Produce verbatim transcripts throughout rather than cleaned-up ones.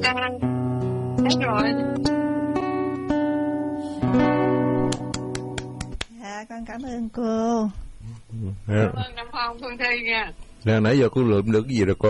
Dạ, thấy rồi. Dạ, con cảm ơn cô. Cảm ơn Nam Phong, Phương Thi nha. Nè, nãy giờ cô lượm được cái gì rồi cô?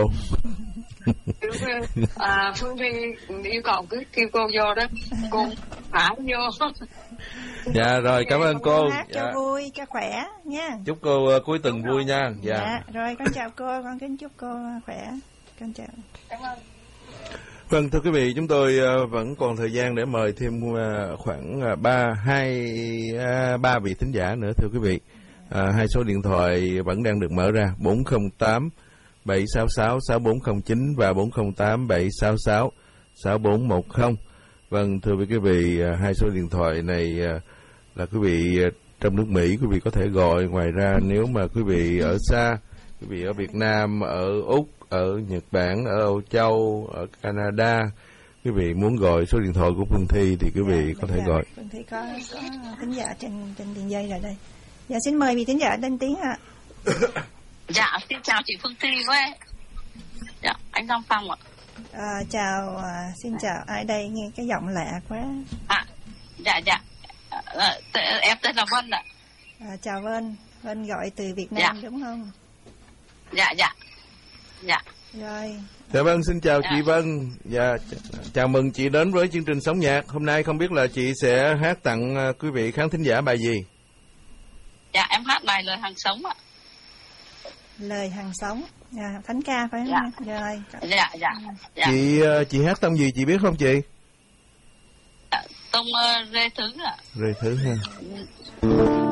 À, Phương Thi yêu cầu cứ kêu cô vô đó, cô thả vô. Dạ rồi, cảm ơn cô. Hát Dạ. cho vui, cho khỏe nha. Chúc cô uh, cuối tuần vui nha. Dạ. Dạ, rồi con chào cô, con kính chúc cô khỏe. Con chào. Cảm ơn. Vâng, thưa quý vị, chúng tôi uh, vẫn còn thời gian để mời thêm uh, khoảng uh, ba hai uh, ba vị thính giả nữa, thưa quý vị. Uh, hai số điện thoại vẫn đang được mở ra: bốn không tám bảy sáu sáu sáu bốn không chín và bốn không tám bảy sáu sáu sáu bốn một không. Vâng, thưa quý vị, uh, hai số điện thoại này uh, là quý vị uh, trong nước Mỹ quý vị có thể gọi. Ngoài ra, nếu mà quý vị ở xa, quý vị ở Việt Nam, ở Úc, ở Nhật Bản, ở Âu Châu, ở Canada, quý vị muốn gọi số điện thoại của Phương Thi thì quý vị dạ, có thể dạ, gọi. Phương Thi có có thính giả trên trên đường dây rồi đây. Dạ, xin mời vị thính giả lên tiếng ạ. Dạ, xin chào chị Phương Thi với. Dạ, anh Nam Phong ạ. À, chào, à, xin chào ai đây, nghe cái giọng lạ quá. À, dạ dạ. À, t- em tên là Vân ạ. À, chào Vân, Vân gọi từ Việt Nam Dạ. đúng không? Dạ dạ. Dạ. Rồi. Dạ vâng, xin chào Dạ. chị Vân. Dạ, ch- chào mừng chị đến với chương trình Sống Nhạc. Hôm nay không biết là chị sẽ hát tặng à, quý vị khán thính giả bài gì? Dạ, em hát bài Lời Hàng Sống ạ. Lời hàng sống, à, thánh ca phải không? Dạ. Rồi. Dạ dạ. Dạ. Chị à, chị hát tông gì chị biết không chị? Tông uh, Rê Thứ ạ. Rồi thử ha.